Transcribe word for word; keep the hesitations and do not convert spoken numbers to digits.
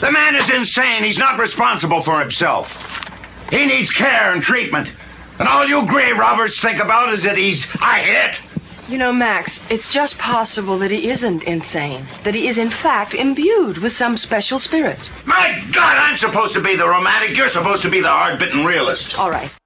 The man is insane. He's not responsible for himself. He needs care and treatment. And all you grave robbers think about is that he's a hit. You know, Max, it's just possible that he isn't insane. That he is, in fact, imbued with some special spirit. My God, I'm supposed to be the romantic. You're supposed to be the hard-bitten realist. All right.